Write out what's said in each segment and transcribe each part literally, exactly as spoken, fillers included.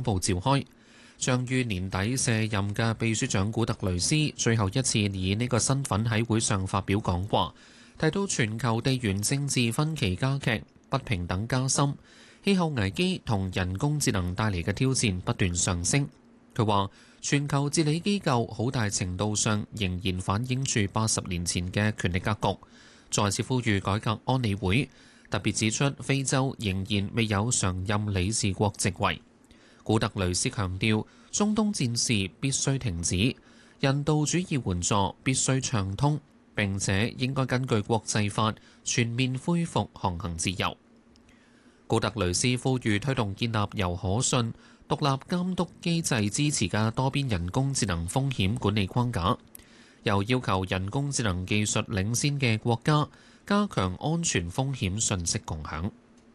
部召開。將於年底卸任嘅秘書長古特雷斯最後一次以呢個身份喺會上發表講話，提到全球地緣政治分歧加劇、不平等加深、氣候危機同人工智能帶嚟嘅挑戰不斷上升。佢話全球治理機構好大程度上仍然反映住八十年前嘅權力格局，再次呼籲改革安理會，特別指出非洲仍然未有常任理事國席位。古特雷斯強調，中東戰事必須停止，人道主義援助必須暢通，並且應該根據國際法全面恢復航行自由。古特雷斯呼籲推動建立由可信、獨立監督機制支持嘅多邊人工智能風險管理框架，又要求人工智能技術領先嘅國家加強安全風險信息共享。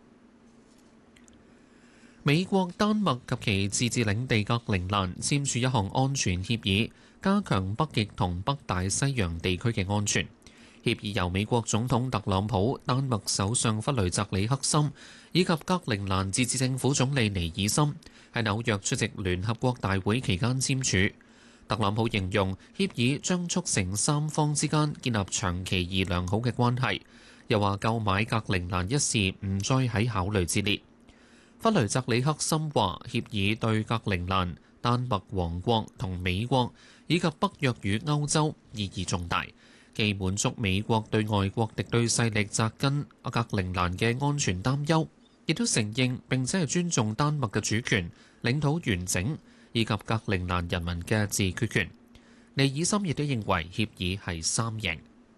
美國、丹麥及其自治領地格陵蘭簽署一項安全協議，加強北極同北大西洋地區嘅安全。協議由美國總統特朗普、丹麥首相弗雷澤里克森以及格陵蘭自治政府總理尼爾森喺紐約出席聯合國大會期間簽署。特朗普形容協議將促成三方之間建立長期而良好嘅關係，又話購買格陵蘭一事唔再喺考慮之列。弗雷澤里克森話：協議對格陵蘭、丹麥王國同美國以及北約與歐洲意義重大，既滿足美國對外國敵對勢力扎根格陵蘭嘅安全擔憂，亦都承認並且係尊重丹麥嘅主權、領土完整以及格陵蘭人民嘅自決權。尼爾森亦都認為協議係三贏。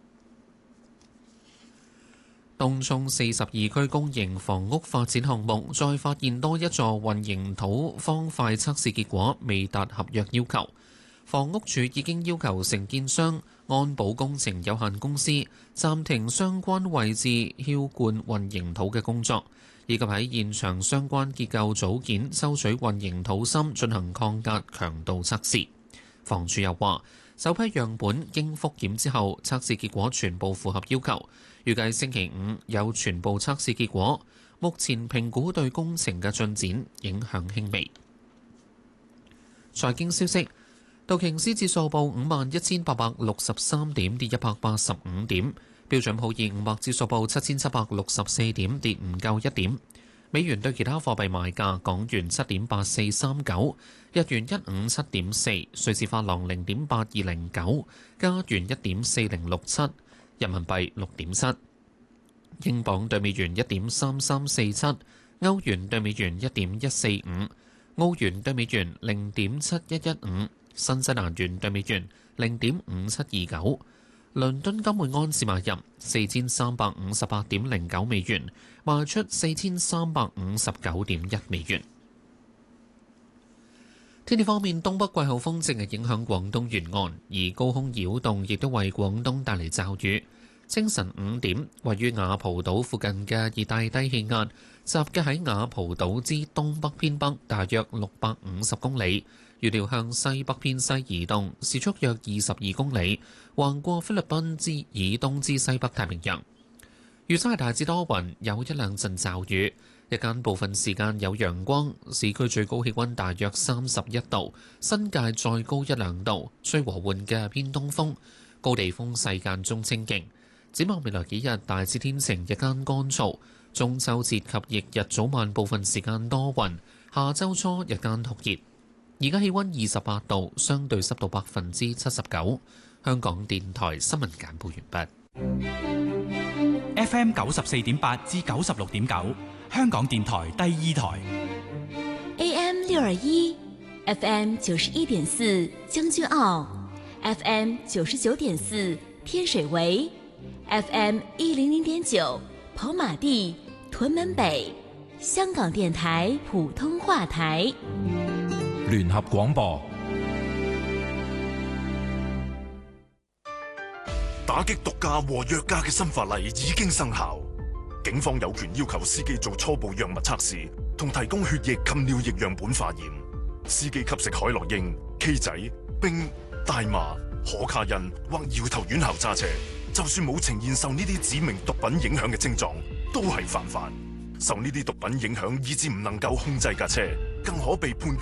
東涌四十二區公營房屋發展項目再發現多一座混凝土方塊測試結果未達合約要求，房屋署已經要求承建商安保工程有限公司暫停相關位置澆灌混凝土嘅工作，以及喺現場相關結構組件抽取混凝土芯進行抗壓強度測試。房署又話，首批樣本經復檢之後，測試結果全部符合要求，預計星期五有全部測試結果。目前評估對工程嘅進展影響輕微。財經消息，道瓊斯指數報五萬一千八百六十三點，跌一百八十五點；標準普爾五百指數報七千七百六十四點，跌唔夠一點。美元對其他貨幣賣價：港元七點八四三九，日元一五七點四，瑞士法郎零點八二零九，加元一點四零六七，人民幣六點七，英鎊對美元一點三三四七，歐元對美元一點一四五，澳元對美元零點七一一五，新西蘭元對美元零點五七二九。倫敦金每安士買入四千三百五十八點零九美元，賣出四千三百五十九點一美元。天氣方面，東北季候風正係影響廣東沿岸，而高空擾動亦都為廣東帶嚟驟雨。清晨五點，位於雅蒲島附近嘅熱帶低氣壓，集結喺雅蒲島之東北偏北，大約六百五十公里。預料向西北偏西移動，時速約二十二公里，橫過菲律賓之以東至西北太平洋。預測係大致多雲，有一兩陣驟雨，日間部分時間有陽光。市區最高氣温大約三十一度，新界再高一兩度，吹和緩嘅偏東風，高地風勢間中清勁。展望未來幾日，大致天晴，日間乾燥。中秋節及翌日早晚部分時間多雲，下週初日間酷熱。而家氣温二十八度，相對濕度百分之七十九。香港電台新聞簡報完畢。F M 九十四點八至九十六點九，香港電台第二台。 A M 六二一，F M 九十一點四將軍澳 ，F M 九十九點四天水圍 ，F M 一零零點九跑馬地、屯門北，香港電台普通話台。 聯合廣播， 打擊毒駕和藥駕嘅新法例已經生效，警方有權要求司機做初步藥物測試，同提供血液及尿液樣本化驗。司機吸食海洛因、K 仔、冰、大麻、可卡因或搖頭丸後揸車，就算冇呈現受呢啲指明毒品影響嘅症狀，都係犯法。受呢啲毒品影響，以致唔能夠控制架車，更可被判